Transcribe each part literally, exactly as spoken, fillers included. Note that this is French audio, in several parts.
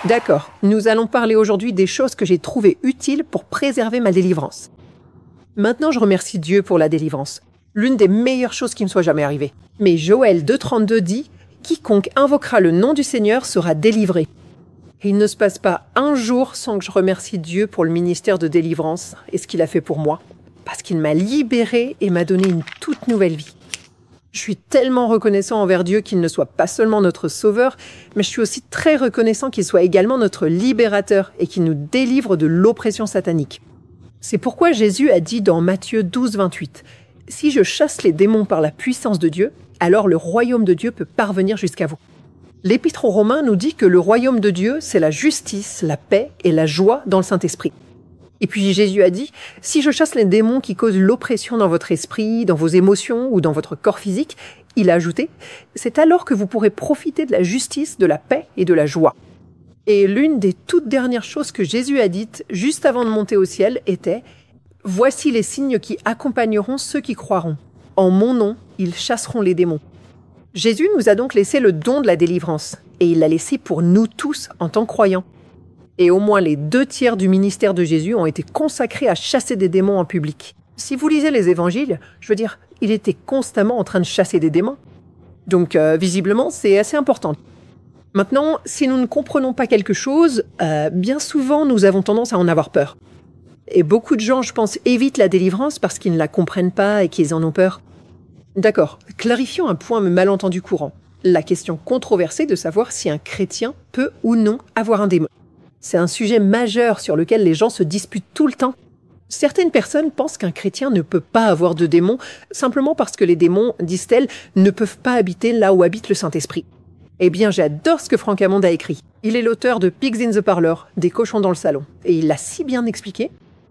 D'accord, nous allons parler aujourd'hui des choses que j'ai trouvées utiles pour préserver ma délivrance. Maintenant, je remercie Dieu pour la délivrance. L'une des meilleures choses qui me soit jamais arrivée. Mais Joël deux trente-deux dit « Quiconque invoquera le nom du Seigneur sera délivré ». Et il ne se passe pas un jour sans que je remercie Dieu pour le ministère de délivrance et ce qu'il a fait pour moi. Parce qu'il m'a libérée et m'a donné une toute nouvelle vie. Je suis tellement reconnaissant envers Dieu qu'il ne soit pas seulement notre sauveur, mais je suis aussi très reconnaissant qu'il soit également notre libérateur et qu'il nous délivre de l'oppression satanique. C'est pourquoi Jésus a dit dans Matthieu douze, vingt-huit « Si je chasse les démons par la puissance de Dieu, alors le royaume de Dieu peut parvenir jusqu'à vous. » L'Épître aux Romains nous dit que le royaume de Dieu, c'est la justice, la paix et la joie dans le Saint-Esprit. Et puis Jésus a dit « Si je chasse les démons qui causent l'oppression dans votre esprit, dans vos émotions ou dans votre corps physique, il a ajouté « C'est alors que vous pourrez profiter de la justice, de la paix et de la joie. » Et l'une des toutes dernières choses que Jésus a dites juste avant de monter au ciel était « Voici les signes qui accompagneront ceux qui croiront. En mon nom, ils chasseront les démons. » Jésus nous a donc laissé le don de la délivrance, et il l'a laissé pour nous tous en tant que croyants. Et au moins les deux tiers du ministère de Jésus ont été consacrés à chasser des démons en public. Si vous lisez les évangiles, je veux dire, il était constamment en train de chasser des démons. Donc, euh, visiblement, c'est assez important. Maintenant, si nous ne comprenons pas quelque chose, euh, bien souvent, nous avons tendance à en avoir peur. Et beaucoup de gens, je pense, évitent la délivrance parce qu'ils ne la comprennent pas et qu'ils en ont peur. D'accord, clarifions un point malentendu courant. La question controversée de savoir si un chrétien peut ou non avoir un démon. C'est un sujet majeur sur lequel les gens se disputent tout le temps. Certaines personnes pensent qu'un chrétien ne peut pas avoir de démons simplement parce que les démons, disent-elles, ne peuvent pas habiter là où habite le Saint-Esprit. Eh bien, j'adore ce que Franck Hammond a écrit. Il est l'auteur de Pigs in the Parlor, des cochons dans le salon, et il l'a si bien expliqué.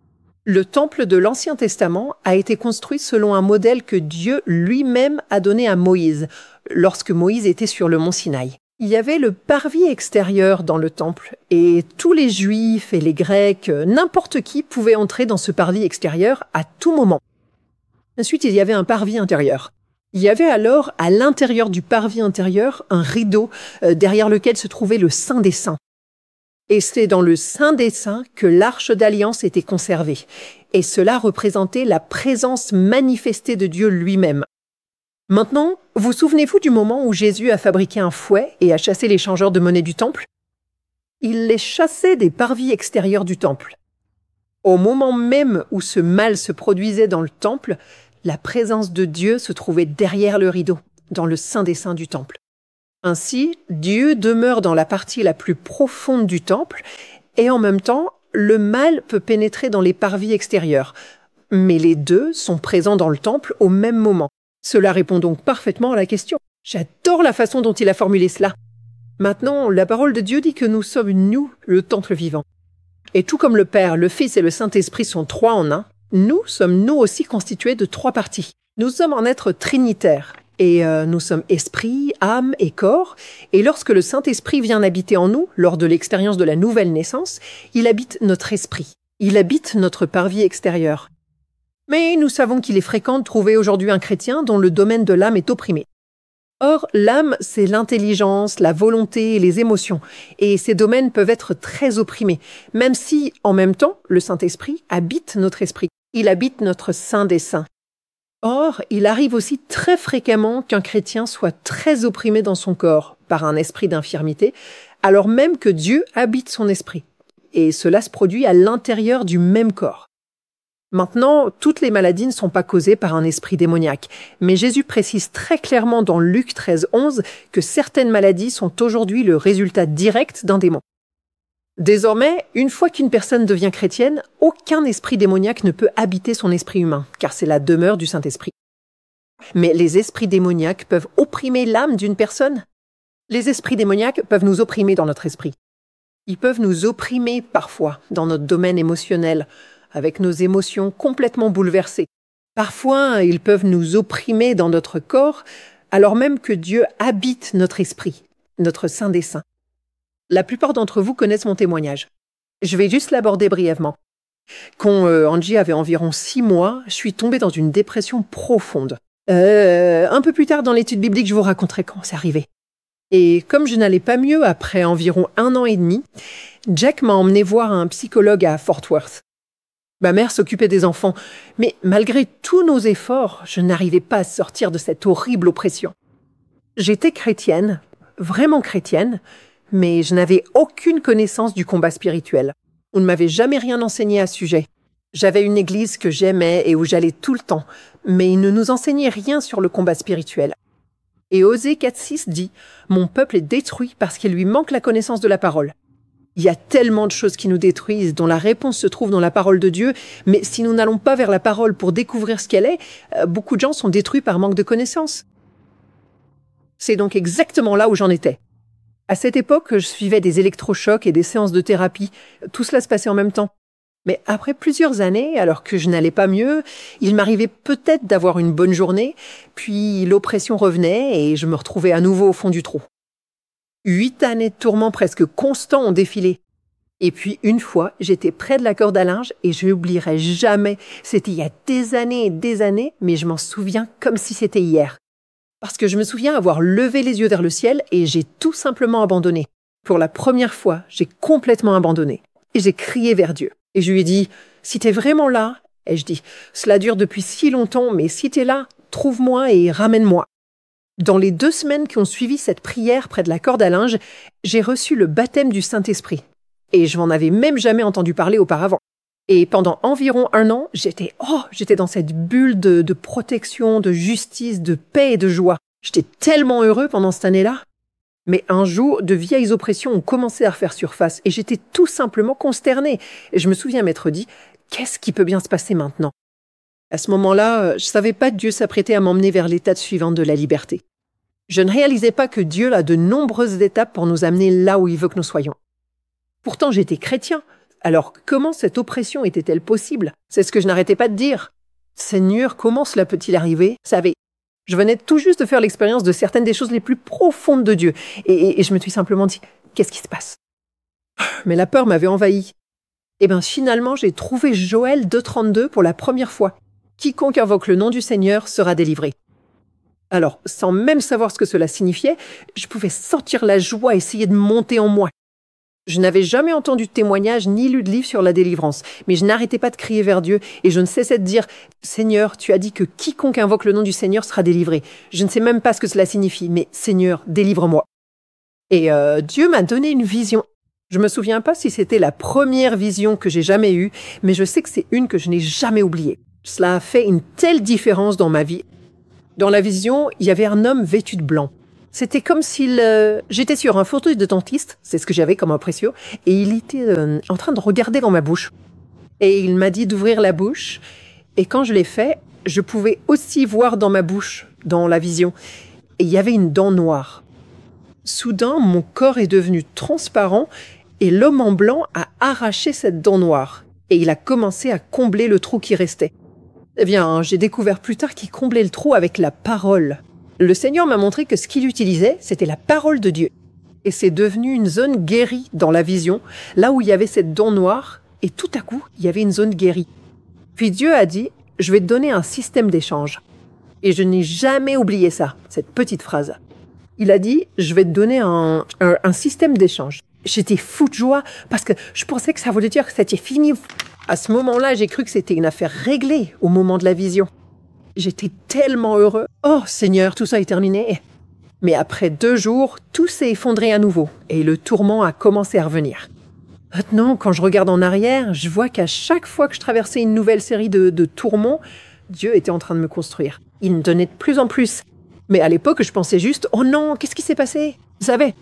Le temple de l'Ancien Testament a été construit selon un modèle que Dieu lui-même a donné à Moïse, lorsque Moïse était sur le mont Sinaï. Il y avait le parvis extérieur dans le temple, et tous les Juifs et les Grecs, n'importe qui pouvait entrer dans ce parvis extérieur à tout moment. Ensuite, il y avait un parvis intérieur. Il y avait alors, à l'intérieur du parvis intérieur, un rideau euh, derrière lequel se trouvait le Saint des Saints. Et c'est dans le Saint des Saints que l'Arche d'Alliance était conservée. Et cela représentait la présence manifestée de Dieu lui-même. Maintenant, vous souvenez-vous du moment où Jésus a fabriqué un fouet et a chassé les changeurs de monnaie du temple? Il les chassait des parvis extérieurs du temple. Au moment même où ce mal se produisait dans le temple, la présence de Dieu se trouvait derrière le rideau, dans le Saint des Saints du temple. Ainsi, Dieu demeure dans la partie la plus profonde du temple, et en même temps, le mal peut pénétrer dans les parvis extérieurs. Mais les deux sont présents dans le temple au même moment. Cela répond donc parfaitement à la question. J'adore la façon dont il a formulé cela. Maintenant, la parole de Dieu dit que nous sommes, nous, le temple vivant. Et tout comme le Père, le Fils et le Saint-Esprit sont trois en un, nous sommes nous aussi constitués de trois parties. Nous sommes un être trinitaire. Et euh, nous sommes esprit, âme et corps. Et lorsque le Saint-Esprit vient habiter en nous, lors de l'expérience de la nouvelle naissance, il habite notre esprit. Il habite notre parvis extérieur. Mais nous savons qu'il est fréquent de trouver aujourd'hui un chrétien dont le domaine de l'âme est opprimé. Or, l'âme, c'est l'intelligence, la volonté et les émotions. Et ces domaines peuvent être très opprimés, même si, en même temps, le Saint-Esprit habite notre esprit. Il habite notre Saint des Saints. Or, il arrive aussi très fréquemment qu'un chrétien soit très opprimé dans son corps par un esprit d'infirmité, alors même que Dieu habite son esprit. Et cela se produit à l'intérieur du même corps. Maintenant, toutes les maladies ne sont pas causées par un esprit démoniaque, mais Jésus précise très clairement dans Luc treize, onze que certaines maladies sont aujourd'hui le résultat direct d'un démon. Désormais, une fois qu'une personne devient chrétienne, aucun esprit démoniaque ne peut habiter son esprit humain, car c'est la demeure du Saint-Esprit. Mais les esprits démoniaques peuvent opprimer l'âme d'une personne. Les esprits démoniaques peuvent nous opprimer dans notre esprit. Ils peuvent nous opprimer parfois dans notre domaine émotionnel, avec nos émotions complètement bouleversées. Parfois, ils peuvent nous opprimer dans notre corps, alors même que Dieu habite notre esprit, notre Saint des Saints. La plupart d'entre vous connaissent mon témoignage. Je vais juste l'aborder brièvement. Quand euh, Angie avait environ six mois, je suis tombée dans une dépression profonde. Euh, un peu plus tard dans l'étude biblique, je vous raconterai comment c'est arrivé. Et comme je n'allais pas mieux après environ un an et demi, Jack m'a emmené voir un psychologue à Fort Worth. Ma mère s'occupait des enfants, mais malgré tous nos efforts, je n'arrivais pas à sortir de cette horrible oppression. J'étais chrétienne, vraiment chrétienne, mais je n'avais aucune connaissance du combat spirituel. On ne m'avait jamais rien enseigné à ce sujet. J'avais une église que j'aimais et où j'allais tout le temps, mais ils ne nous enseignaient rien sur le combat spirituel. Et Osée quatre six dit « Mon peuple est détruit parce qu'il lui manque la connaissance de la parole ». Il y a tellement de choses qui nous détruisent, dont la réponse se trouve dans la parole de Dieu, mais si nous n'allons pas vers la parole pour découvrir ce qu'elle est, beaucoup de gens sont détruits par manque de connaissances. C'est donc exactement là où j'en étais. À cette époque, je suivais des électrochocs et des séances de thérapie. Tout cela se passait en même temps. Mais après plusieurs années, alors que je n'allais pas mieux, il m'arrivait peut-être d'avoir une bonne journée, puis l'oppression revenait et je me retrouvais à nouveau au fond du trou. Huit années de tourments presque constants ont défilé. Et puis une fois, j'étais près de la corde à linge et je n'oublierai jamais. C'était il y a des années et des années, mais je m'en souviens comme si c'était hier. Parce que je me souviens avoir levé les yeux vers le ciel et j'ai tout simplement abandonné. Pour la première fois, j'ai complètement abandonné. Et j'ai crié vers Dieu. Et je lui ai dit, si t'es vraiment là, et je dis, cela dure depuis si longtemps, mais si t'es là, trouve-moi et ramène-moi. Dans les deux semaines qui ont suivi cette prière près de la corde à linge, j'ai reçu le baptême du Saint-Esprit. Et je n'en avais même jamais entendu parler auparavant. Et pendant environ un an, j'étais, oh, j'étais dans cette bulle de, de protection, de justice, de paix et de joie. J'étais tellement heureux pendant cette année-là. Mais un jour, de vieilles oppressions ont commencé à refaire surface et j'étais tout simplement consternée. Et je me souviens m'être dit, qu'est-ce qui peut bien se passer maintenant? À ce moment-là, je ne savais pas que Dieu s'apprêtait à m'emmener vers l'étape suivante de la liberté. Je ne réalisais pas que Dieu a de nombreuses étapes pour nous amener là où il veut que nous soyons. Pourtant, j'étais chrétien. Alors, comment cette oppression était-elle possible? C'est ce que je n'arrêtais pas de dire. Seigneur, comment cela peut-il arriver? Vous savez, je venais tout juste de faire l'expérience de certaines des choses les plus profondes de Dieu. Et, et, et je me suis simplement dit, qu'est-ce qui se passe? Mais la peur m'avait envahi. Et bien finalement, j'ai trouvé Joël deux trente-deux pour la première fois. Quiconque invoque le nom du Seigneur sera délivré. Alors, sans même savoir ce que cela signifiait, je pouvais sentir la joie essayer de monter en moi. Je n'avais jamais entendu de témoignage ni lu de livre sur la délivrance, mais je n'arrêtais pas de crier vers Dieu et je ne cessais de dire « Seigneur, tu as dit que quiconque invoque le nom du Seigneur sera délivré. Je ne sais même pas ce que cela signifie, mais Seigneur, délivre-moi. » Et euh, Dieu m'a donné une vision. Je ne me souviens pas si c'était la première vision que j'ai jamais eue, mais je sais que c'est une que je n'ai jamais oubliée. Cela a fait une telle différence dans ma vie. Dans la vision, il y avait un homme vêtu de blanc. C'était comme s'il... Euh, j'étais sur un fauteuil de dentiste, c'est ce que j'avais comme impression, et il était euh, en train de regarder dans ma bouche. Et il m'a dit d'ouvrir la bouche, et quand je l'ai fait, je pouvais aussi voir dans ma bouche, dans la vision, et il y avait une dent noire. Soudain, mon corps est devenu transparent, et l'homme en blanc a arraché cette dent noire, et il a commencé à combler le trou qui restait. Eh bien, j'ai découvert plus tard qu'il comblait le trou avec la parole. Le Seigneur m'a montré que ce qu'il utilisait, c'était la parole de Dieu. Et c'est devenu une zone guérie dans la vision, là où il y avait cette dent noire, et tout à coup, il y avait une zone guérie. Puis Dieu a dit, je vais te donner un système d'échange. Et je n'ai jamais oublié ça, cette petite phrase. Il a dit, je vais te donner un, un, un système d'échange. J'étais fou de joie, parce que je pensais que ça voulait dire que c'était fini. À ce moment-là, j'ai cru que c'était une affaire réglée au moment de la vision. J'étais tellement heureux. Oh Seigneur, tout ça est terminé. Mais après deux jours, tout s'est effondré à nouveau et le tourment a commencé à revenir. Maintenant, quand je regarde en arrière, je vois qu'à chaque fois que je traversais une nouvelle série de, de tourments, Dieu était en train de me construire. Il me donnait de plus en plus. Mais à l'époque, je pensais juste « Oh non, qu'est-ce qui s'est passé ?» Vous savez,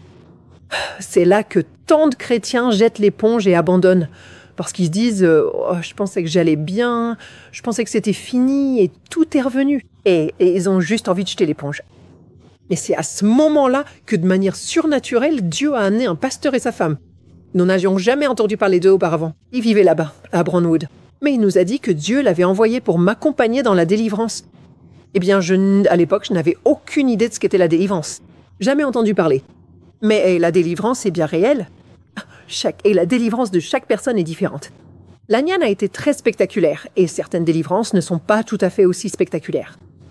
c'est là que tant de chrétiens jettent l'éponge et abandonnent. Parce qu'ils se disent oh, « Je pensais que j'allais bien, je pensais que c'était fini et tout est revenu. » Et, et ils ont juste envie de jeter l'éponge. Mais c'est à ce moment-là que de manière surnaturelle, Dieu a amené un pasteur et sa femme. Nous n'avions jamais entendu parler d'eux auparavant. Ils vivaient là-bas, à Brownwood. Mais il nous a dit que Dieu l'avait envoyé pour m'accompagner dans la délivrance. Eh bien, je, à l'époque, je n'avais aucune idée de ce qu'était la délivrance. Jamais entendu parler. Mais la délivrance est bien réelle. Chaque, et la délivrance de chaque personne est différente. La mienne a été très spectaculaire, et certaines délivrances ne sont pas tout à fait aussi spectaculaires.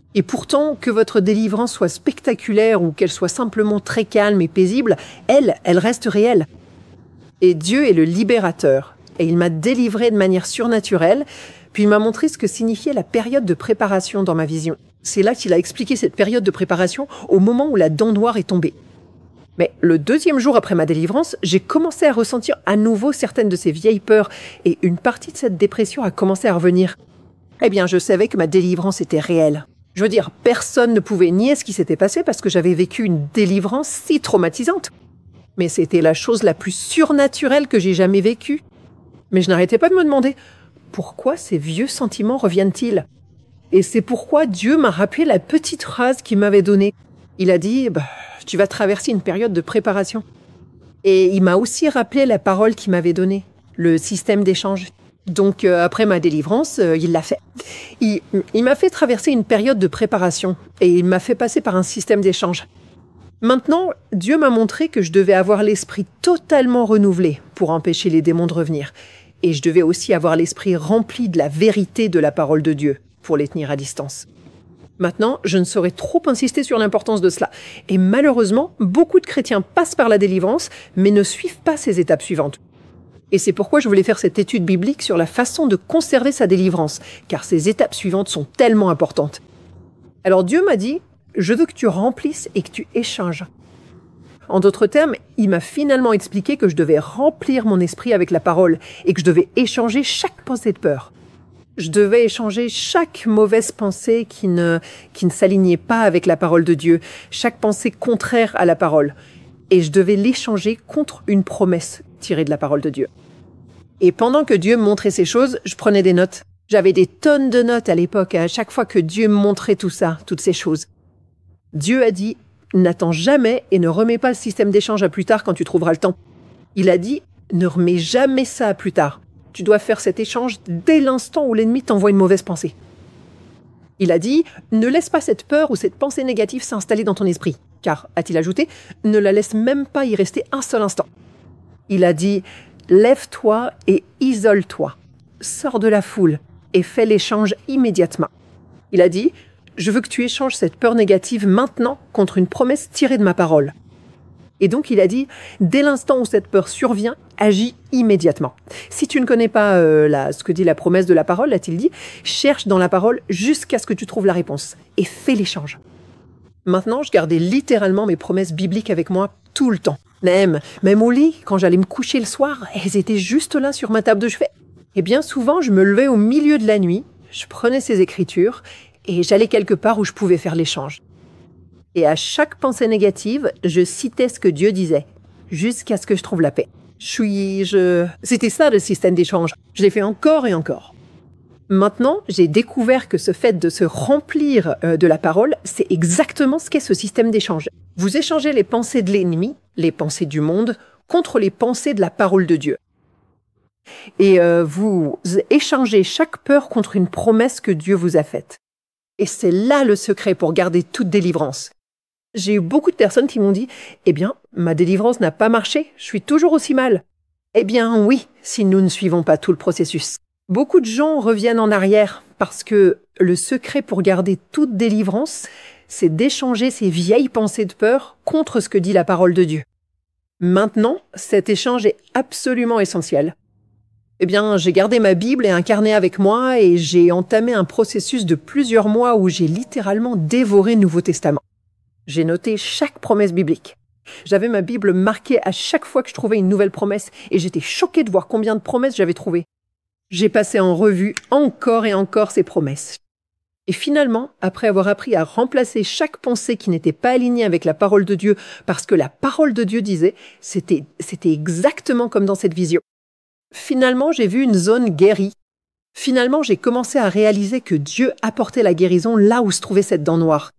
Et pourtant, que votre délivrance soit spectaculaire ou qu'elle soit simplement très calme et paisible, elle, elle reste réelle. Et Dieu est le libérateur. Et il m'a délivré de manière surnaturelle, puis il m'a montré ce que signifiait la période de préparation dans ma vision. C'est là qu'il a expliqué cette période de préparation au moment où la dent noire est tombée. Mais le deuxième jour après ma délivrance, j'ai commencé à ressentir à nouveau certaines de ces vieilles peurs et une partie de cette dépression a commencé à revenir. Eh bien, je savais que ma délivrance était réelle. Je veux dire, personne ne pouvait nier ce qui s'était passé parce que j'avais vécu une délivrance si traumatisante. Mais c'était la chose la plus surnaturelle que j'ai jamais vécue. Mais je n'arrêtais pas de me demander pourquoi ces vieux sentiments reviennent-ils ? Et c'est pourquoi Dieu m'a rappelé la petite phrase qu'il m'avait donnée. Il a dit bah, « Tu vas traverser une période de préparation ». Et il m'a aussi rappelé la parole qu'il m'avait donnée, le système d'échange. Donc euh, après ma délivrance, euh, il l'a fait. Il, il m'a fait traverser une période de préparation et il m'a fait passer par un système d'échange. Maintenant, Dieu m'a montré que je devais avoir l'esprit totalement renouvelé pour empêcher les démons de revenir. Et je devais aussi avoir l'esprit rempli de la vérité de la parole de Dieu pour les tenir à distance. Maintenant, je ne saurais trop insister sur l'importance de cela. Et malheureusement, beaucoup de chrétiens passent par la délivrance, mais ne suivent pas ces étapes suivantes. Et c'est pourquoi je voulais faire cette étude biblique sur la façon de conserver sa délivrance, car ces étapes suivantes sont tellement importantes. Alors Dieu m'a dit, je veux que tu remplisses et que tu échanges. En d'autres termes, il m'a finalement expliqué que je devais remplir mon esprit avec la parole et que je devais échanger chaque pensée de peur. Je devais échanger chaque mauvaise pensée qui ne, qui ne s'alignait pas avec la parole de Dieu, chaque pensée contraire à la parole. Et je devais l'échanger contre une promesse tirée de la parole de Dieu. Et pendant que Dieu me montrait ces choses, je prenais des notes. J'avais des tonnes de notes à l'époque, à chaque fois que Dieu me montrait tout ça, toutes ces choses. Dieu a dit, n'attends jamais et ne remets pas le système d'échange à plus tard quand tu trouveras le temps. Il a dit, ne remets jamais ça à plus tard. Tu dois faire cet échange dès l'instant où l'ennemi t'envoie une mauvaise pensée. Il a dit, ne laisse pas cette peur ou cette pensée négative s'installer dans ton esprit. Car, a-t-il ajouté, ne la laisse même pas y rester un seul instant. Il a dit, lève-toi et isole-toi. Sors de la foule et fais l'échange immédiatement. Il a dit, je veux que tu échanges cette peur négative maintenant contre une promesse tirée de ma parole. Et donc il a dit, dès l'instant où cette peur survient, agis immédiatement. Si tu ne connais pas euh, la, ce que dit la promesse de la parole, a-t-il dit, cherche dans la parole jusqu'à ce que tu trouves la réponse et fais l'échange. Maintenant, je gardais littéralement mes promesses bibliques avec moi tout le temps. Même, même au lit, quand j'allais me coucher le soir, elles étaient juste là sur ma table de chevet. Et bien souvent, je me levais au milieu de la nuit, je prenais ces écritures et j'allais quelque part où je pouvais faire l'échange. Et à chaque pensée négative, je citais ce que Dieu disait, jusqu'à ce que je trouve la paix. Je suis... je... C'était ça le système d'échange. Je l'ai fait encore et encore. Maintenant, j'ai découvert que ce fait de se remplir euh, de la parole, c'est exactement ce qu'est ce système d'échange. Vous échangez les pensées de l'ennemi, les pensées du monde, contre les pensées de la parole de Dieu. Et euh, vous échangez chaque peur contre une promesse que Dieu vous a faite. Et c'est là le secret pour garder toute délivrance. J'ai eu beaucoup de personnes qui m'ont dit « Eh bien, ma délivrance n'a pas marché, je suis toujours aussi mal. » Eh bien oui, si nous ne suivons pas tout le processus. Beaucoup de gens reviennent en arrière parce que le secret pour garder toute délivrance, c'est d'échanger ces vieilles pensées de peur contre ce que dit la parole de Dieu. Maintenant, cet échange est absolument essentiel. Eh bien, j'ai gardé ma Bible et un carnet avec moi et j'ai entamé un processus de plusieurs mois où j'ai littéralement dévoré le Nouveau Testament. J'ai noté chaque promesse biblique. J'avais ma Bible marquée à chaque fois que je trouvais une nouvelle promesse et j'étais choquée de voir combien de promesses j'avais trouvées. J'ai passé en revue encore et encore ces promesses. Et finalement, après avoir appris à remplacer chaque pensée qui n'était pas alignée avec la parole de Dieu, parce que la parole de Dieu disait, c'était, c'était exactement comme dans cette vision. Finalement, j'ai vu une zone guérie. Finalement, j'ai commencé à réaliser que Dieu apportait la guérison là où se trouvait cette dent noire.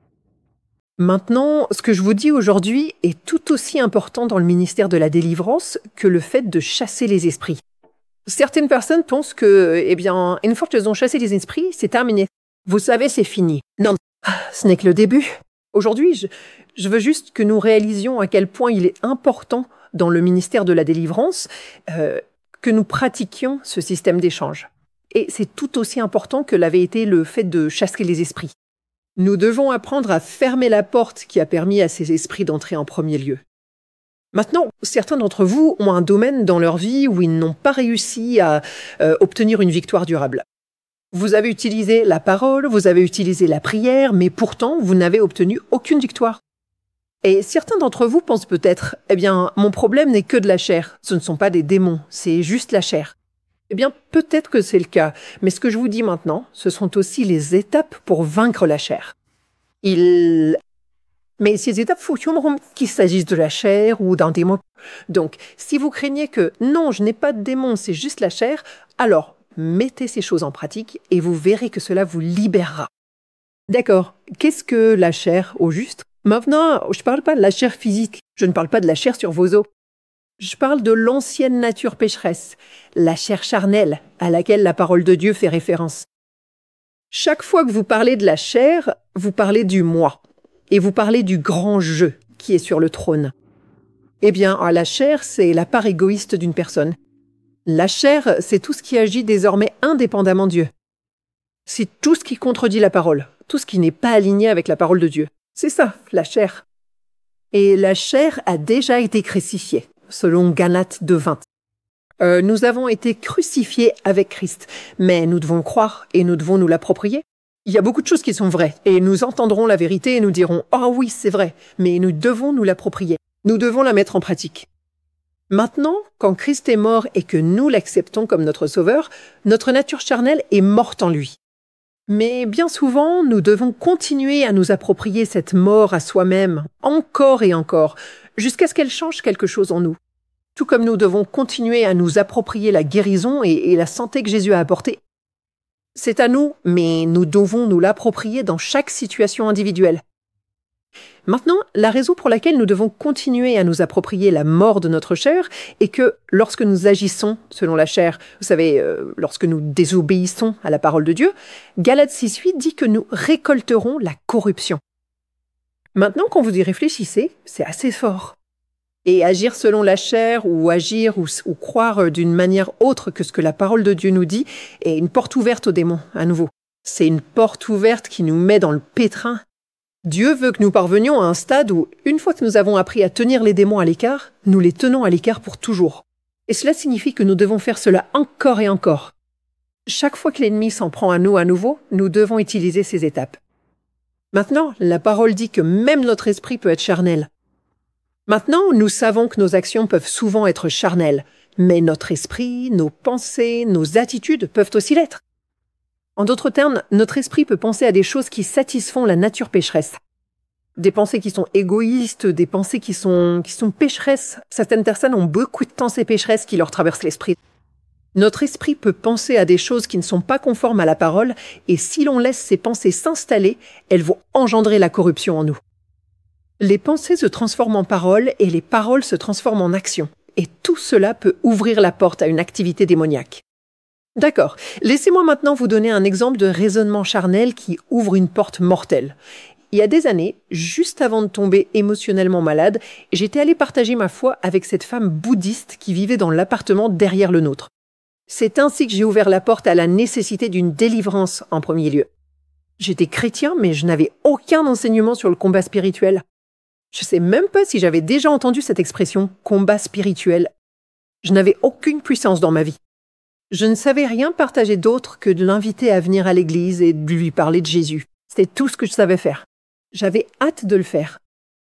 Maintenant, ce que je vous dis aujourd'hui est tout aussi important dans le ministère de la délivrance que le fait de chasser les esprits. Certaines personnes pensent que, eh bien, une fois qu'elles ont chassé les esprits, c'est terminé. Vous savez, c'est fini. Non, ce n'est que le début. Aujourd'hui, je, je veux juste que nous réalisions à quel point il est important dans le ministère de la délivrance euh, que nous pratiquions ce système d'échange. Et c'est tout aussi important que l'avait été le fait de chasser les esprits. Nous devons apprendre à fermer la porte qui a permis à ces esprits d'entrer en premier lieu. Maintenant, certains d'entre vous ont un domaine dans leur vie où ils n'ont pas réussi à euh, obtenir une victoire durable. Vous avez utilisé la parole, vous avez utilisé la prière, mais pourtant, vous n'avez obtenu aucune victoire. Et certains d'entre vous pensent peut-être, eh bien, mon problème n'est que de la chair. Ce ne sont pas des démons, c'est juste la chair. Eh bien, peut-être que c'est le cas, mais ce que je vous dis maintenant, ce sont aussi les étapes pour vaincre la chair. Il... Mais ces étapes fonctionneront qu'il s'agisse de la chair ou d'un démon. Donc, si vous craignez que non, je n'ai pas de démon, c'est juste la chair, alors mettez ces choses en pratique et vous verrez que cela vous libérera. D'accord, qu'est-ce que la chair au juste? Maintenant, je ne parle pas de la chair physique, je ne parle pas de la chair sur vos os. Je parle de l'ancienne nature pécheresse, la chair charnelle à laquelle la parole de Dieu fait référence. Chaque fois que vous parlez de la chair, vous parlez du moi et vous parlez du grand jeu qui est sur le trône. Eh bien, la chair, c'est la part égoïste d'une personne. La chair, c'est tout ce qui agit désormais indépendamment de Dieu. C'est tout ce qui contredit la parole, tout ce qui n'est pas aligné avec la parole de Dieu. C'est ça, la chair. Et la chair a déjà été crucifiée, selon Galates deux vingt. Euh, nous avons été crucifiés avec Christ, mais nous devons croire et nous devons nous l'approprier. Il y a beaucoup de choses qui sont vraies, et nous entendrons la vérité et nous dirons « Ah oui, c'est vrai », mais nous devons nous l'approprier. Nous devons la mettre en pratique. Maintenant, quand Christ est mort et que nous l'acceptons comme notre sauveur, notre nature charnelle est morte en lui. Mais bien souvent, nous devons continuer à nous approprier cette mort à soi-même, encore et encore, jusqu'à ce qu'elle change quelque chose en nous. Tout comme nous devons continuer à nous approprier la guérison et, et la santé que Jésus a apportée. C'est à nous, mais nous devons nous l'approprier dans chaque situation individuelle. Maintenant, la raison pour laquelle nous devons continuer à nous approprier la mort de notre chair est que lorsque nous agissons selon la chair, vous savez, euh, lorsque nous désobéissons à la parole de Dieu, Galates six huit dit que nous récolterons la corruption. Maintenant, quand vous y réfléchissez, c'est assez fort. Et agir selon la chair ou agir ou, ou croire d'une manière autre que ce que la parole de Dieu nous dit est une porte ouverte aux démons, à nouveau. C'est une porte ouverte qui nous met dans le pétrin. Dieu veut que nous parvenions à un stade où, une fois que nous avons appris à tenir les démons à l'écart, nous les tenons à l'écart pour toujours. Et cela signifie que nous devons faire cela encore et encore. Chaque fois que l'ennemi s'en prend à nous à nouveau, nous devons utiliser ces étapes. Maintenant, la parole dit que même notre esprit peut être charnel. Maintenant, nous savons que nos actions peuvent souvent être charnelles, mais notre esprit, nos pensées, nos attitudes peuvent aussi l'être. En d'autres termes, notre esprit peut penser à des choses qui satisfont la nature pécheresse. Des pensées qui sont égoïstes, des pensées qui sont, qui sont pécheresses. Certaines personnes ont beaucoup de pensées pécheresses qui leur traversent l'esprit. Notre esprit peut penser à des choses qui ne sont pas conformes à la parole, et si l'on laisse ces pensées s'installer, elles vont engendrer la corruption en nous. Les pensées se transforment en paroles et les paroles se transforment en actions. Et tout cela peut ouvrir la porte à une activité démoniaque. D'accord, laissez-moi maintenant vous donner un exemple de raisonnement charnel qui ouvre une porte mortelle. Il y a des années, juste avant de tomber émotionnellement malade, j'étais allée partager ma foi avec cette femme bouddhiste qui vivait dans l'appartement derrière le nôtre. C'est ainsi que j'ai ouvert la porte à la nécessité d'une délivrance en premier lieu. J'étais chrétien, mais je n'avais aucun enseignement sur le combat spirituel. Je ne sais même pas si j'avais déjà entendu cette expression « combat spirituel ». Je n'avais aucune puissance dans ma vie. Je ne savais rien partager d'autre que de l'inviter à venir à l'église et de lui parler de Jésus. C'était tout ce que je savais faire. J'avais hâte de le faire.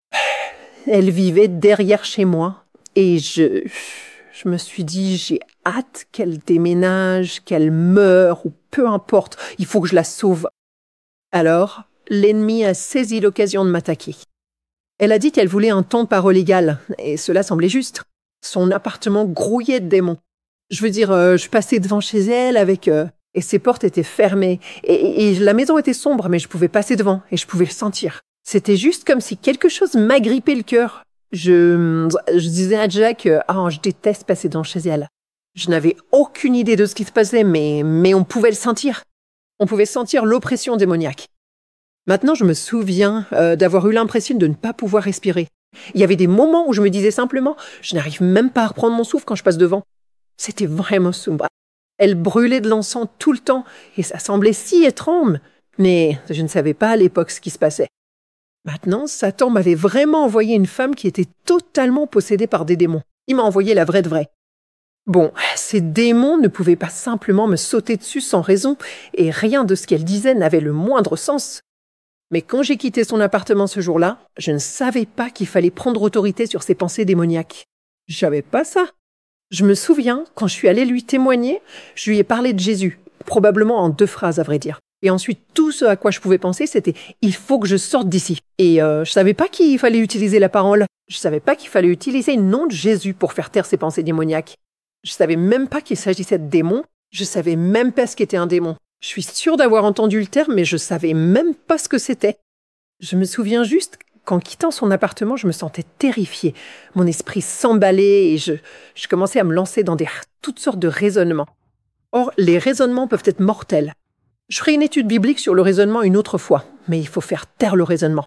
Elle vivait derrière chez moi et je, je me suis dit, j'ai hâte qu'elle déménage, qu'elle meure ou peu importe, il faut que je la sauve. Alors, l'ennemi a saisi l'occasion de m'attaquer. Elle a dit qu'elle voulait un temps parole égale et cela semblait juste. Son appartement grouillait de démons. Je veux dire, euh, je passais devant chez elle avec... Euh, et ses portes étaient fermées. Et, et, et la maison était sombre, mais je pouvais passer devant et je pouvais le sentir. C'était juste comme si quelque chose m'agrippait le cœur. Je, je disais à Jack, euh, ah, je déteste passer devant chez elle. Je n'avais aucune idée de ce qui se passait, mais, mais on pouvait le sentir. On pouvait sentir l'oppression démoniaque. Maintenant, je me souviens euh, d'avoir eu l'impression de ne pas pouvoir respirer. Il y avait des moments où je me disais simplement, je n'arrive même pas à reprendre mon souffle quand je passe devant. C'était vraiment sombre. Elle brûlait de l'encens tout le temps et ça semblait si étrange. Mais je ne savais pas à l'époque ce qui se passait. Maintenant, Satan m'avait vraiment envoyé une femme qui était totalement possédée par des démons. Il m'a envoyé la vraie de vraie. Bon, ces démons ne pouvaient pas simplement me sauter dessus sans raison, et rien de ce qu'elle disait n'avait le moindre sens. Mais quand j'ai quitté son appartement ce jour-là, je ne savais pas qu'il fallait prendre autorité sur ses pensées démoniaques. Je savais pas ça. Je me souviens, quand je suis allée lui témoigner, je lui ai parlé de Jésus, probablement en deux phrases à vrai dire. Et ensuite, tout ce à quoi je pouvais penser, c'était « il faut que je sorte d'ici ». Et euh, je savais pas qu'il fallait utiliser la parole. Je savais pas qu'il fallait utiliser le nom de Jésus pour faire taire ses pensées démoniaques. Je savais même pas qu'il s'agissait de démons. Je savais même pas ce qu'était un démon. Je suis sûre d'avoir entendu le terme, mais je savais même pas ce que c'était. Je me souviens juste qu'en quittant son appartement, je me sentais terrifiée. Mon esprit s'emballait et je, je commençais à me lancer dans des, toutes sortes de raisonnements. Or, les raisonnements peuvent être mortels. Je ferai une étude biblique sur le raisonnement une autre fois, mais il faut faire taire le raisonnement.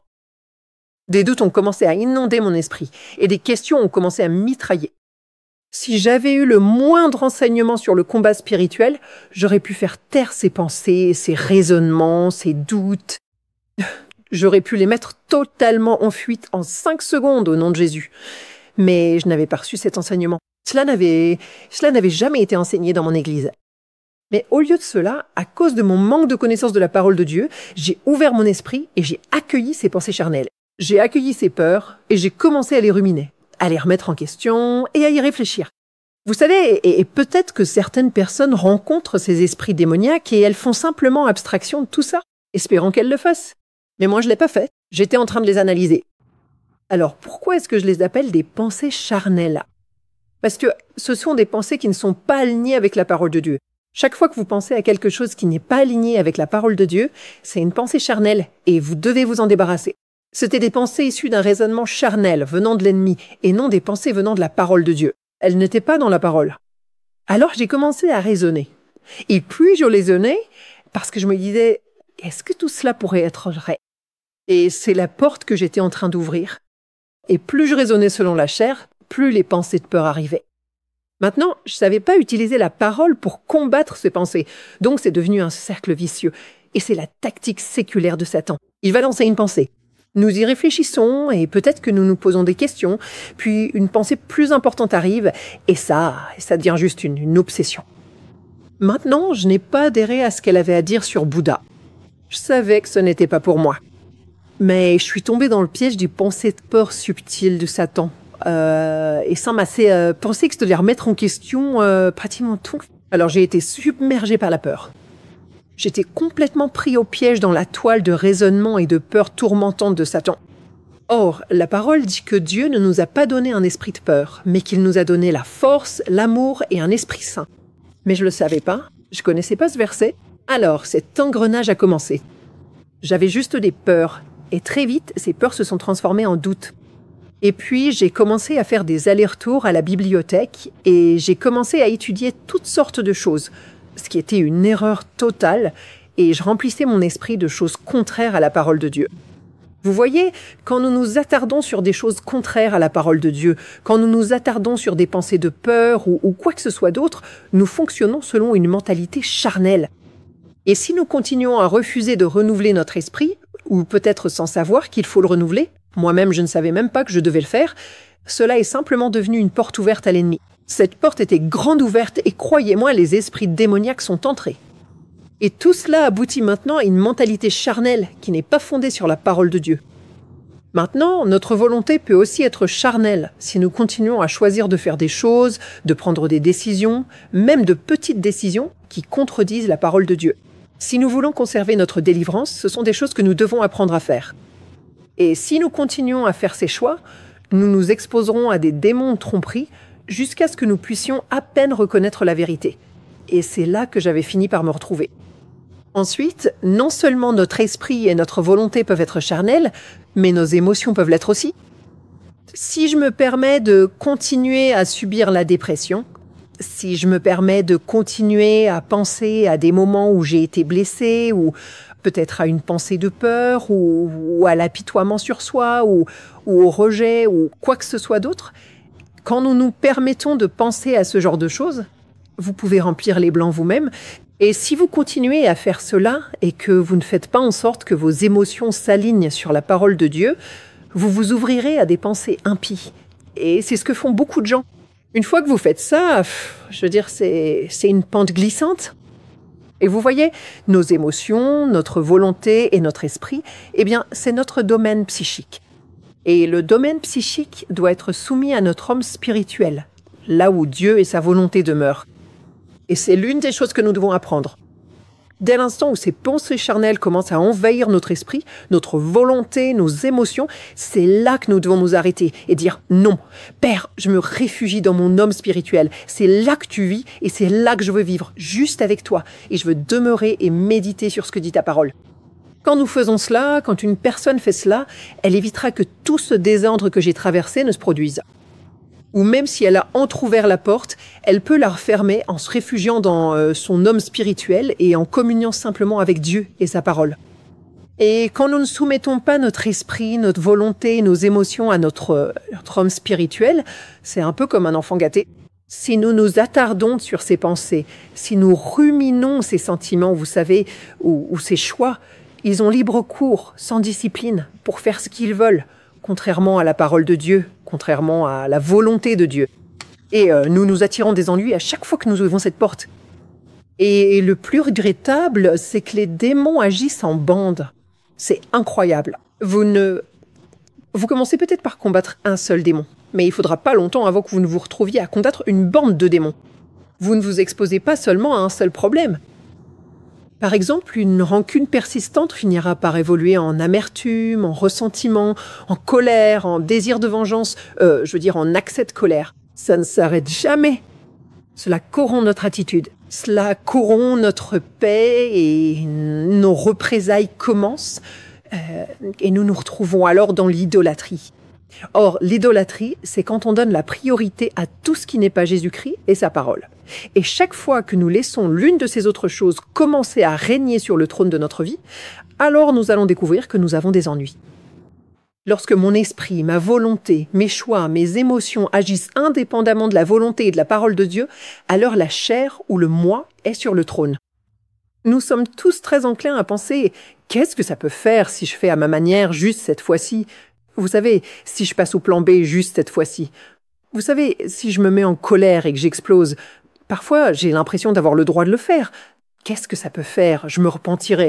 Des doutes ont commencé à inonder mon esprit et des questions ont commencé à mitrailler. Si j'avais eu le moindre enseignement sur le combat spirituel, j'aurais pu faire taire ces pensées, ces raisonnements, ces doutes. J'aurais pu les mettre totalement en fuite en cinq secondes au nom de Jésus. Mais je n'avais pas reçu cet enseignement. Cela n'avait, cela n'avait jamais été enseigné dans mon église. Mais au lieu de cela, à cause de mon manque de connaissance de la parole de Dieu, j'ai ouvert mon esprit et j'ai accueilli ces pensées charnelles. J'ai accueilli ces peurs et j'ai commencé à les ruminer, à les remettre en question et à y réfléchir. Vous savez, et, et peut-être que certaines personnes rencontrent ces esprits démoniaques et elles font simplement abstraction de tout ça, espérant qu'elles le fassent. Mais moi, je ne l'ai pas fait. J'étais en train de les analyser. Alors, pourquoi est-ce que je les appelle des pensées charnelles ? Parce que ce sont des pensées qui ne sont pas alignées avec la parole de Dieu. Chaque fois que vous pensez à quelque chose qui n'est pas aligné avec la parole de Dieu, c'est une pensée charnelle et vous devez vous en débarrasser. C'était des pensées issues d'un raisonnement charnel venant de l'ennemi et non des pensées venant de la parole de Dieu. Elles n'étaient pas dans la parole. Alors j'ai commencé à raisonner. Et plus je raisonnais, parce que je me disais, est-ce que tout cela pourrait être vrai ? Et c'est la porte que j'étais en train d'ouvrir. Et plus je raisonnais selon la chair, plus les pensées de peur arrivaient. Maintenant, je ne savais pas utiliser la parole pour combattre ces pensées. Donc c'est devenu un cercle vicieux. Et c'est la tactique séculaire de Satan. Il va lancer une pensée. Nous y réfléchissons et peut-être que nous nous posons des questions, puis une pensée plus importante arrive et ça, ça devient juste une, une obsession. Maintenant, je n'ai pas adhéré à ce qu'elle avait à dire sur Bouddha. Je savais que ce n'était pas pour moi. Mais je suis tombée dans le piège du pensée de peur subtil de Satan. Euh, et ça m'a fait euh, penser que je devais remettre en question euh, pratiquement tout. Alors j'ai été submergée par la peur. J'étais complètement pris au piège dans la toile de raisonnement et de peur tourmentante de Satan. Or, la parole dit que Dieu ne nous a pas donné un esprit de peur, mais qu'il nous a donné la force, l'amour et un esprit saint. Mais je ne le savais pas, je ne connaissais pas ce verset. Alors, cet engrenage a commencé. J'avais juste des peurs, et très vite, ces peurs se sont transformées en doutes. Et puis, j'ai commencé à faire des allers-retours à la bibliothèque, et j'ai commencé à étudier toutes sortes de choses, ce qui était une erreur totale, et je remplissais mon esprit de choses contraires à la parole de Dieu. Vous voyez, quand nous nous attardons sur des choses contraires à la parole de Dieu, quand nous nous attardons sur des pensées de peur ou, ou quoi que ce soit d'autre, nous fonctionnons selon une mentalité charnelle. Et si nous continuons à refuser de renouveler notre esprit, ou peut-être sans savoir qu'il faut le renouveler, moi-même je ne savais même pas que je devais le faire, cela est simplement devenu une porte ouverte à l'ennemi. Cette porte était grande ouverte et croyez-moi, les esprits démoniaques sont entrés. Et tout cela aboutit maintenant à une mentalité charnelle qui n'est pas fondée sur la parole de Dieu. Maintenant, notre volonté peut aussi être charnelle si nous continuons à choisir de faire des choses, de prendre des décisions, même de petites décisions qui contredisent la parole de Dieu. Si nous voulons conserver notre délivrance, ce sont des choses que nous devons apprendre à faire. Et si nous continuons à faire ces choix, nous nous exposerons à des démons de tromperie jusqu'à ce que nous puissions à peine reconnaître la vérité. Et c'est là que j'avais fini par me retrouver. Ensuite, non seulement notre esprit et notre volonté peuvent être charnels, mais nos émotions peuvent l'être aussi. Si je me permets de continuer à subir la dépression, si je me permets de continuer à penser à des moments où j'ai été blessée, ou peut-être à une pensée de peur, ou, ou à l'apitoiement sur soi, ou, ou au rejet, ou quoi que ce soit d'autre, quand nous nous permettons de penser à ce genre de choses, vous pouvez remplir les blancs vous-même, Et si vous continuez à faire cela et que vous ne faites pas en sorte que vos émotions s'alignent sur la parole de Dieu, vous vous ouvrirez à des pensées impies. Et c'est ce que font beaucoup de gens. Une fois que vous faites ça, je veux dire, c'est, c'est une pente glissante. Et vous voyez, nos émotions, notre volonté et notre esprit, eh bien, c'est notre domaine psychique. Et le domaine psychique doit être soumis à notre homme spirituel, là où Dieu et sa volonté demeurent. Et c'est l'une des choses que nous devons apprendre. Dès l'instant où ces pensées charnelles commencent à envahir notre esprit, notre volonté, nos émotions, c'est là que nous devons nous arrêter et dire « Non, Père, je me réfugie dans mon homme spirituel. C'est là que tu vis et c'est là que je veux vivre, juste avec toi. Et je veux demeurer et méditer sur ce que dit ta parole. » Quand nous faisons cela, quand une personne fait cela, elle évitera que tout ce désordre que j'ai traversé ne se produise. Ou même si elle a entrouvert la porte, elle peut la refermer en se réfugiant dans euh, son homme spirituel et en communiant simplement avec Dieu et sa parole. Et quand nous ne soumettons pas notre esprit, notre volonté, nos émotions à notre, euh, notre homme spirituel, c'est un peu comme un enfant gâté. Si nous nous attardons sur ses pensées, si nous ruminons ces sentiments, vous savez, ou, ou ces choix, ils ont libre cours, sans discipline, pour faire ce qu'ils veulent, contrairement à la parole de Dieu, contrairement à la volonté de Dieu. Et euh, nous nous attirons des ennuis à chaque fois que nous ouvrons cette porte. Et le plus regrettable, c'est que les démons agissent en bande. C'est incroyable. Vous ne... Vous commencez peut-être par combattre un seul démon, mais il faudra pas longtemps avant que vous ne vous retrouviez à combattre une bande de démons. Vous ne vous exposez pas seulement à un seul problème. Par exemple, une rancune persistante finira par évoluer en amertume, en ressentiment, en colère, en désir de vengeance, euh, je veux dire en accès de colère. Ça ne s'arrête jamais. Cela corrompt notre attitude. Cela corrompt notre paix et nos représailles commencent euh, et nous nous retrouvons alors dans l'idolâtrie. Or, l'idolâtrie, c'est quand on donne la priorité à tout ce qui n'est pas Jésus-Christ et sa parole. Et chaque fois que nous laissons l'une de ces autres choses commencer à régner sur le trône de notre vie, alors nous allons découvrir que nous avons des ennuis. Lorsque mon esprit, ma volonté, mes choix, mes émotions agissent indépendamment de la volonté et de la parole de Dieu, alors la chair ou le moi est sur le trône. Nous sommes tous très enclins à penser « Qu'est-ce que ça peut faire si je fais à ma manière juste cette fois-ci ?» Vous savez, si je passe au plan B juste cette fois-ci. Vous savez, si je me mets en colère et que j'explose, parfois j'ai l'impression d'avoir le droit de le faire. Qu'est-ce que ça peut faire? Je me repentirai.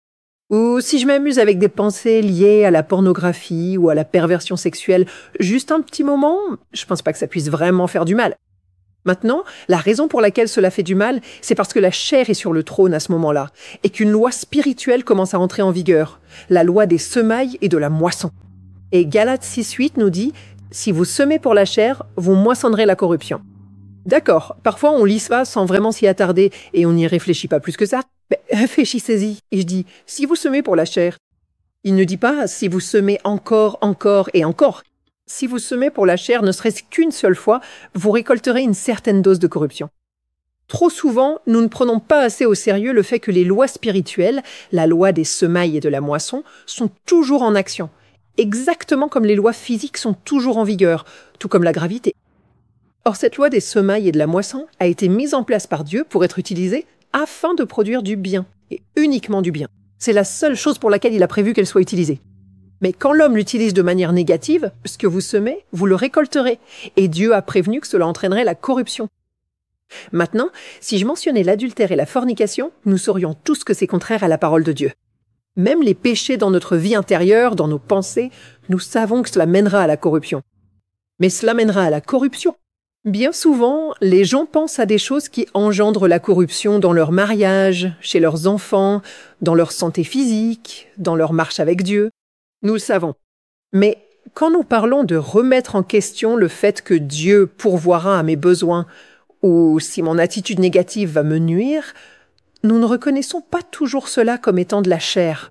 Ou si je m'amuse avec des pensées liées à la pornographie ou à la perversion sexuelle, juste un petit moment, je pense pas que ça puisse vraiment faire du mal. Maintenant, la raison pour laquelle cela fait du mal, c'est parce que la chair est sur le trône à ce moment-là, et qu'une loi spirituelle commence à entrer en vigueur, la loi des semailles et de la moisson. Et Galates six huit nous dit « Si vous semez pour la chair, vous moissonnerez la corruption ». D'accord, parfois on lit ça sans vraiment s'y attarder et on n'y réfléchit pas plus que ça. Mais réfléchissez-y. Et je dis « Si vous semez pour la chair ». Il ne dit pas « Si vous semez encore, encore et encore ». Si vous semez pour la chair ne serait-ce qu'une seule fois, vous récolterez une certaine dose de corruption. Trop souvent, nous ne prenons pas assez au sérieux le fait que les lois spirituelles, la loi des semailles et de la moisson, sont toujours en action. Exactement comme les lois physiques sont toujours en vigueur, tout comme la gravité. Or, cette loi des semailles et de la moisson a été mise en place par Dieu pour être utilisée afin de produire du bien, et uniquement du bien. C'est la seule chose pour laquelle il a prévu qu'elle soit utilisée. Mais quand l'homme l'utilise de manière négative, ce que vous semez, vous le récolterez, et Dieu a prévenu que cela entraînerait la corruption. Maintenant, si je mentionnais l'adultère et la fornication, nous saurions tous que c'est contraire à la parole de Dieu. Même les péchés dans notre vie intérieure, dans nos pensées, nous savons que cela mènera à la corruption. Mais cela mènera à la corruption. Bien souvent, les gens pensent à des choses qui engendrent la corruption dans leur mariage, chez leurs enfants, dans leur santé physique, dans leur marche avec Dieu. Nous le savons. Mais quand nous parlons de remettre en question le fait que Dieu pourvoira à mes besoins, ou si mon attitude négative va me nuire, nous ne reconnaissons pas toujours cela comme étant de la chair.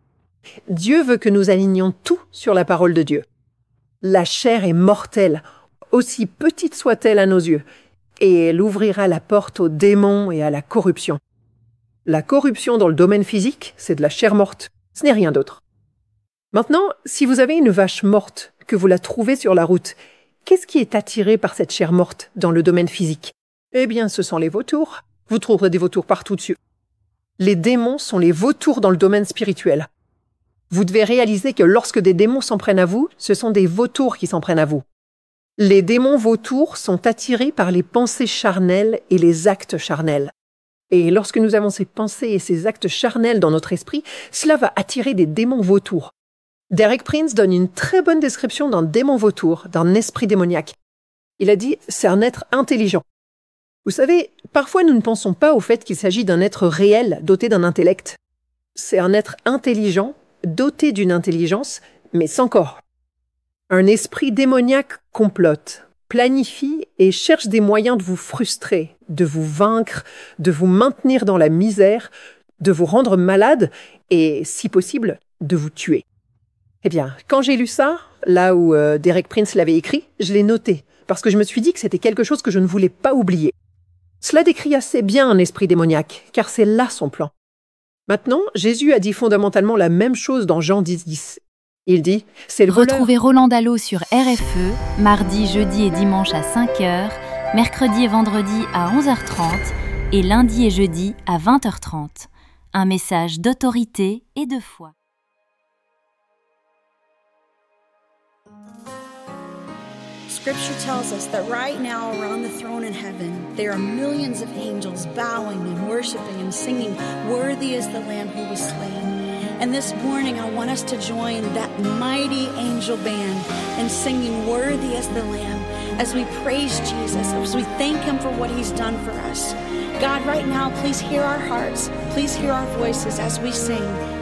Dieu veut que nous alignions tout sur la parole de Dieu. La chair est mortelle, aussi petite soit-elle à nos yeux, et elle ouvrira la porte aux démons et à la corruption. La corruption dans le domaine physique, c'est de la chair morte, ce n'est rien d'autre. Maintenant, si vous avez une vache morte, que vous la trouvez sur la route, qu'est-ce qui est attiré par cette chair morte dans le domaine physique? Eh bien, ce sont les vautours. Vous trouverez des vautours partout dessus. Les démons sont les vautours dans le domaine spirituel. Vous devez réaliser que lorsque des démons s'en prennent à vous, ce sont des vautours qui s'en prennent à vous. Les démons vautours sont attirés par les pensées charnelles et les actes charnels. Et lorsque nous avons ces pensées et ces actes charnels dans notre esprit, cela va attirer des démons vautours. Derek Prince donne une très bonne description d'un démon vautour, d'un esprit démoniaque. Il a dit « c'est un être intelligent ». Vous savez, parfois nous ne pensons pas au fait qu'il s'agit d'un être réel, doté d'un intellect. C'est un être intelligent, doté d'une intelligence, mais sans corps. Un esprit démoniaque complote, planifie et cherche des moyens de vous frustrer, de vous vaincre, de vous maintenir dans la misère, de vous rendre malade et, si possible, de vous tuer. Eh bien, quand j'ai lu ça, là où euh, Derek Prince l'avait écrit, je l'ai noté, parce que je me suis dit que c'était quelque chose que je ne voulais pas oublier. Cela décrit assez bien un esprit démoniaque, car c'est là son plan. Maintenant, Jésus a dit fondamentalement la même chose dans Jean dix dix. Il dit, c'est le voleur. Retrouvez Roland Dallot sur R F E, mardi, jeudi et dimanche à cinq heures, mercredi et vendredi à onze heures trente et lundi et jeudi à vingt heures trente. Un message d'autorité et de foi. Scripture tells us that right now around the throne in heaven, there are millions of angels bowing and worshiping and singing, "Worthy is the Lamb who was slain." And this morning I want us to join that mighty angel band in singing, "Worthy is the Lamb," as we praise Jesus, as we thank Him for what He's done for us. God, right now, please hear our hearts, please hear our voices as we sing.